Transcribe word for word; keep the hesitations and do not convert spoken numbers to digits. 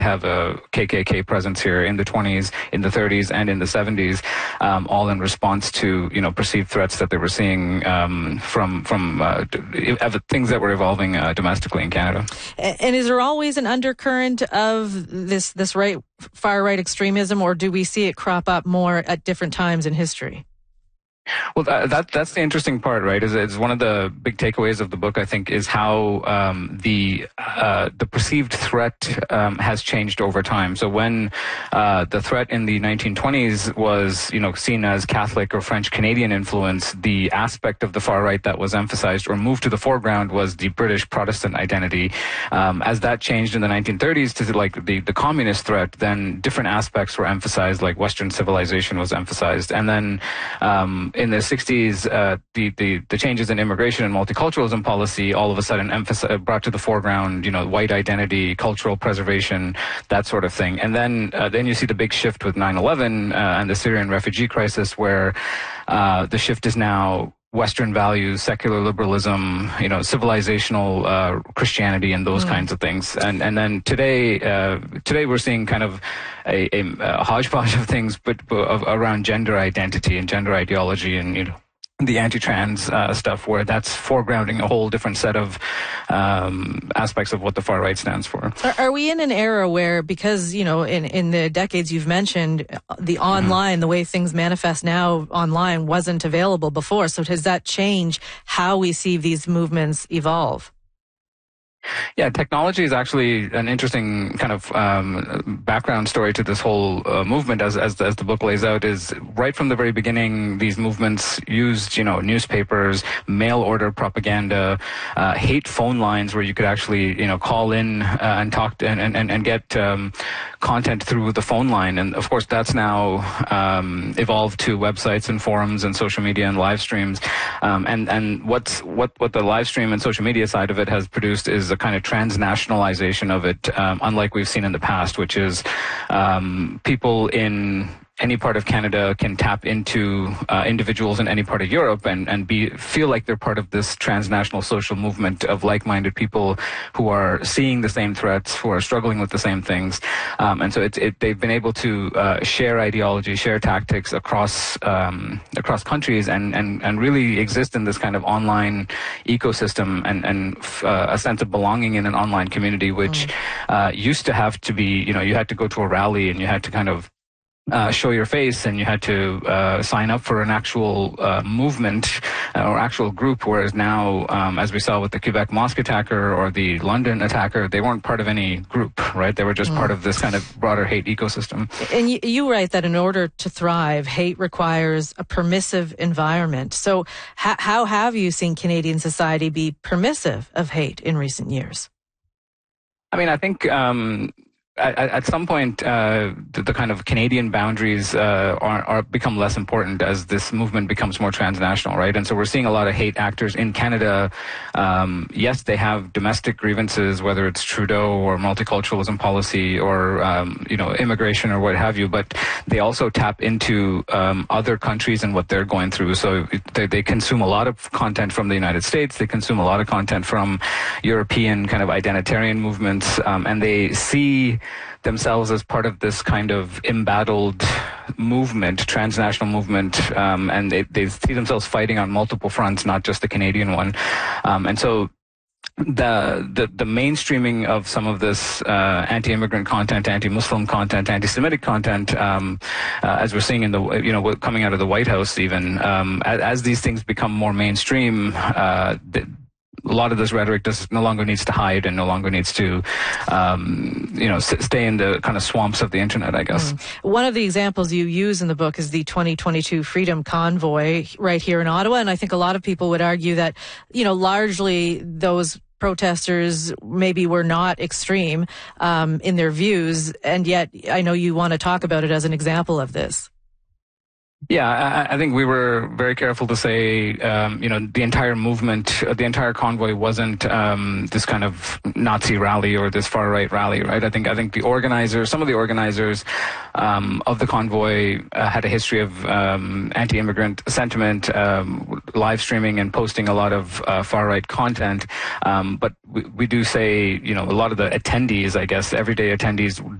have a K K K presence here in the twenties, in the thirties, and in the seventies, um, all in response to, you know, perceived threats that they were seeing um, from from uh, things that were evolving uh, domestically in Canada. And is there always an undercurrent of this this right far right extremism, or do we see it crop up more at different times in history? Well, that, that that's the interesting part, right? Is it's one of the big takeaways of the book, I think, is how um, the uh, the perceived threat um, has changed over time. So when uh, the threat in the nineteen twenties was, you know, seen as Catholic or French Canadian influence, the aspect of the far right that was emphasized or moved to the foreground was the British Protestant identity. Um, as that changed in the nineteen thirties to like the the communist threat, then different aspects were emphasized, like Western civilization was emphasized, and then um, in the sixties, uh, the, the, the changes in immigration and multiculturalism policy all of a sudden emphasized, brought to the foreground, you know, white identity, cultural preservation, that sort of thing. And then uh, then you see the big shift with nine eleven uh, and the Syrian refugee crisis, where uh, the shift is now Western values, secular liberalism, you know, civilizational uh, Christianity, and those mm. kinds of things. And and then today, uh, today we're seeing kind of a, a, a hodgepodge of things, but, but of, around gender identity and gender ideology, and you know, the anti-trans uh, stuff, where that's foregrounding a whole different set of um, aspects of what the far right stands for. Are, are we in an era where, because, you know, in, in the decades you've mentioned, the online, mm-hmm. the way things manifest now online wasn't available before. So does that change how we see these movements evolve? Yeah, technology is actually an interesting kind of um, background story to this whole uh, movement, as, as as the book lays out. Is right from the very beginning, these movements used, you know, newspapers, mail order propaganda, uh, hate phone lines where you could actually, you know, call in uh, and talk to, and and and get um, content through the phone line. And of course, that's now um, evolved to websites and forums and social media and live streams. Um, and and what's what what the live stream and social media side of it has produced is a kind of transnationalization of it, um, unlike we've seen in the past, which is um, people in any part of Canada can tap into uh, individuals in any part of Europe and, and be feel like they're part of this transnational social movement of like-minded people who are seeing the same threats, who are struggling with the same things. Um, and so it's, it, they've been able to uh, share ideology, share tactics across um, across countries, and, and, and really exist in this kind of online ecosystem, and, and uh, a sense of belonging in an online community, which mm. uh, used to have to be, you know, you had to go to a rally and you had to kind of Uh, show your face, and you had to uh, sign up for an actual uh, movement uh, or actual group, whereas now, um, as we saw with the Quebec mosque attacker or the London attacker, they weren't part of any group, right? They were just mm. part of this kind of broader hate ecosystem. And you, you write that in order to thrive, hate requires a permissive environment. So ha- how have you seen Canadian society be permissive of hate in recent years? I mean, I think... Um, At, at some point, uh, the, the kind of Canadian boundaries uh, are, are become less important as this movement becomes more transnational, right? And so we're seeing a lot of hate actors in Canada. Um, yes, they have domestic grievances, whether it's Trudeau or multiculturalism policy or um, you know, immigration or what have you, but they also tap into um, other countries and what they're going through. So they, they consume a lot of content from the United States. They consume a lot of content from European kind of identitarian movements, um, and they see themselves as part of this kind of embattled movement, transnational movement, um, and they, they see themselves fighting on multiple fronts, not just the Canadian one. Um, and so the, the the mainstreaming of some of this uh, anti-immigrant content, anti-Muslim content, anti-Semitic content, um, uh, as we're seeing in the, you know, coming out of the White House even, um, as, as these things become more mainstream, uh, the, a lot of this rhetoric does no longer needs to hide and no longer needs to, um, you know, s- stay in the kind of swamps of the internet, I guess. Mm. One of the examples you use in the book is the twenty twenty-two Freedom Convoy right here in Ottawa. And I think a lot of people would argue that, you know, largely those protesters maybe were not extreme um, in their views. And yet I know you want to talk about it as an example of this. Yeah, I, I think we were very careful to say, um, you know, the entire movement, uh, the entire convoy wasn't um, this kind of Nazi rally or this far right rally, right? I think I think the organizers, some of the organizers um, of the convoy, uh, had a history of um, anti-immigrant sentiment, um, live streaming and posting a lot of uh, far right content. Um, but we, we do say, you know, a lot of the attendees, I guess, everyday attendees